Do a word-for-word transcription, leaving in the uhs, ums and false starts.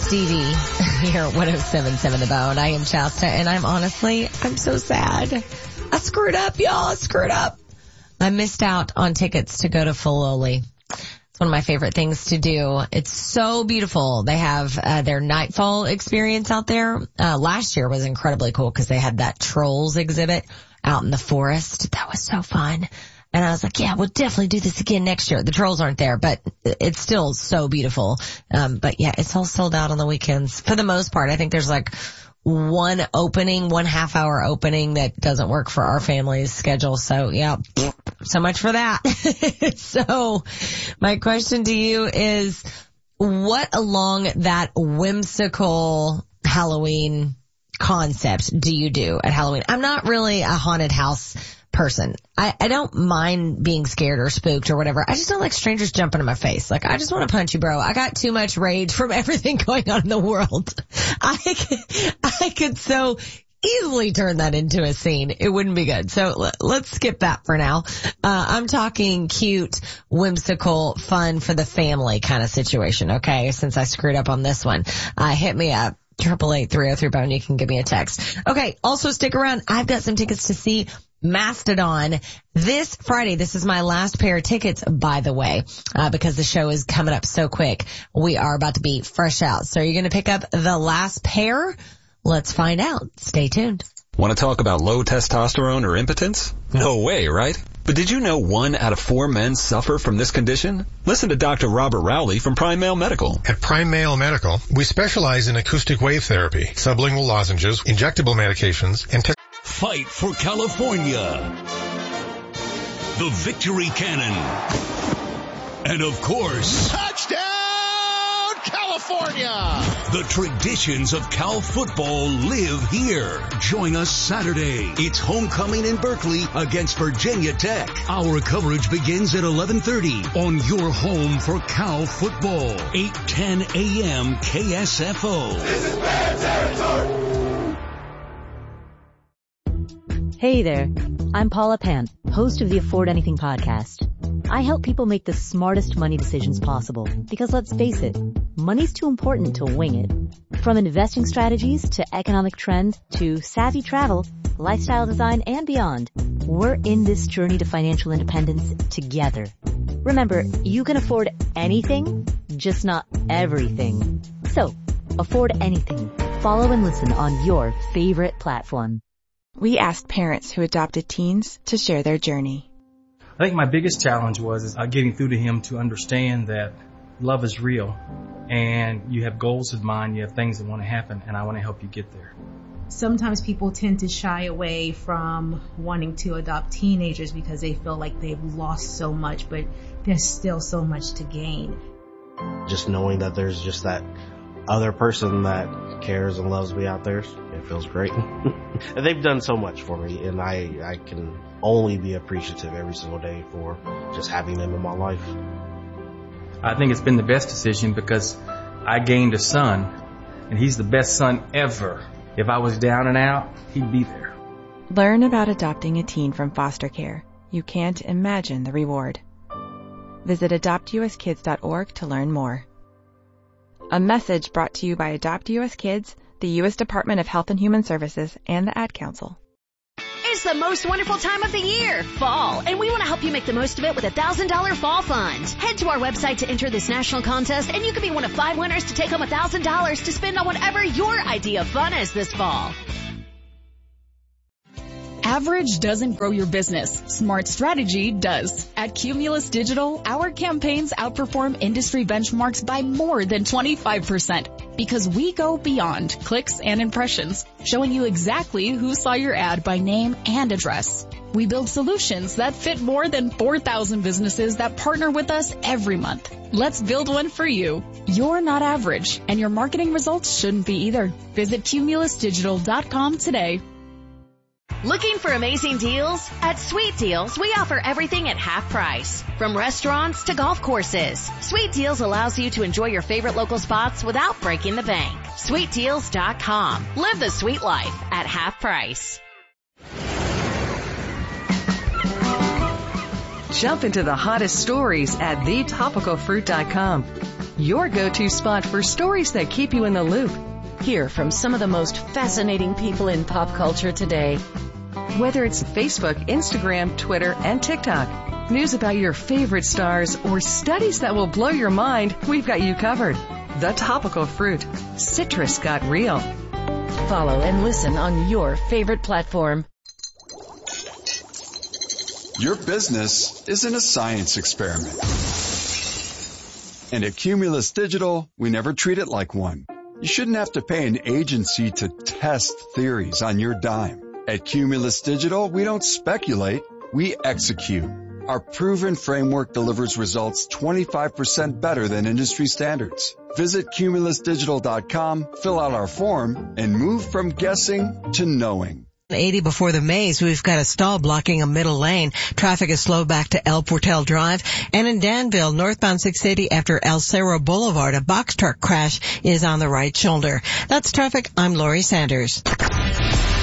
Stevie here at one oh seven point seven The Bone. I am Shasta, and I'm honestly, I'm so sad. I screwed up, y'all. I screwed up. I missed out on tickets to go to Filoli. It's one of my favorite things to do. It's so beautiful. They have uh, their Nightfall experience out there. Uh, last year was incredibly cool because they had that Trolls exhibit out in the forest. That was so fun. And I was like, yeah, we'll definitely do this again next year. The Trolls aren't there, but it's still so beautiful. Um, but yeah, it's all sold out on the weekends for the most part. I think there's like one opening, one half hour opening that doesn't work for our family's schedule. So yeah, so much for that. So my question to you is, what along that whimsical Halloween concept do you do at Halloween? I'm not really a haunted house person. I, I don't mind being scared or spooked or whatever. I just don't like strangers jumping in my face. Like, I just want to punch you, bro. I got too much rage from everything going on in the world. I could, I could so easily turn that into a scene. It wouldn't be good. So l- let's skip that for now. Uh, I'm talking cute, whimsical, fun for the family kind of situation. Okay. Since I screwed up on this one, uh, hit me up. Triple eight three oh three bone. You can give me a text. Okay. Also stick around. I've got some tickets to see Mastodon this Friday. This is my last pair of tickets, by the way, uh, because the show is coming up so quick. We are about to be fresh out. So are you going to pick up the last pair? Let's find out. Stay tuned. Want to talk about low testosterone or impotence? No way, right? But did you know one out of four men suffer from this condition? Listen to Doctor Robert Rowley from Prime Male Medical. At Prime Male Medical, we specialize in acoustic wave therapy, sublingual lozenges, injectable medications, and... Te- Fight for California. The Victory Cannon. And of course... Touchdown, California! The traditions of Cal football live here. Join us Saturday. It's homecoming in Berkeley against Virginia Tech. Our coverage begins at eleven thirty on your home for Cal football. eight ten a.m. K S F O. This is Bear territory! Hey there, I'm Paula Pant, host of the Afford Anything podcast. I help people make the smartest money decisions possible because let's face it, money's too important to wing it. From investing strategies to economic trends to savvy travel, lifestyle design, and beyond, we're in this journey to financial independence together. Remember, you can afford anything, just not everything. So, afford anything. Follow and listen on your favorite platform. We asked parents who adopted teens to share their journey. I think my biggest challenge was is, uh, getting through to him to understand that love is real and you have goals in mind, you have things that want to happen, and I want to help you get there. Sometimes people tend to shy away from wanting to adopt teenagers because they feel like they've lost so much, but there's still so much to gain. Just knowing that there's just that other person that cares and loves me out there, it feels great. And they've done so much for me, and I, I can only be appreciative every single day for just having them in my life. I think it's been the best decision because I gained a son, and he's the best son ever. If I was down and out, he'd be there. Learn about adopting a teen from foster care. You can't imagine the reward. Visit adopt u s kids dot org to learn more. A message brought to you by Adopt U S Kids, the U S Department of Health and Human Services, and the Ad Council. It's the most wonderful time of the year, fall, and we want to help you make the most of it with a one thousand dollars fall fund. Head to our website to enter this national contest, and you could be one of five winners to take home one thousand dollars to spend on whatever your idea of fun is this fall. Average doesn't grow your business. Smart strategy does. At Cumulus Digital, our campaigns outperform industry benchmarks by more than twenty-five percent because we go beyond clicks and impressions, showing you exactly who saw your ad by name and address. We build solutions that fit more than four thousand businesses that partner with us every month. Let's build one for you. You're not average, and your marketing results shouldn't be either. Visit cumulus digital dot com today. Looking for amazing deals? At Sweet Deals, we offer everything at half price. From restaurants to golf courses, Sweet Deals allows you to enjoy your favorite local spots without breaking the bank. sweet deals dot com. Live the sweet life at half price. Jump into the hottest stories at the topical fruit dot com. your go-to spot for stories that keep you in the loop. Hear from some of the most fascinating people in pop culture today. Whether it's Facebook, Instagram, Twitter, and TikTok, news about your favorite stars, or studies that will blow your mind, we've got you covered. The Topical Fruit. Citrus got real. Follow and listen on your favorite platform. Your business isn't a science experiment. And at Cumulus Digital, we never treat it like one. You shouldn't have to pay an agency to test theories on your dime. At Cumulus Digital, we don't speculate, we execute. Our proven framework delivers results twenty-five percent better than industry standards. Visit cumulus digital dot com, fill out our form, and move from guessing to knowing. eighty before the maze, we've got a stall blocking a middle lane. Traffic is slow back to El Portal Drive. And in Danville, northbound six eighty after El Cerro Boulevard, a box truck crash is on the right shoulder. That's traffic. I'm Lori Sanders.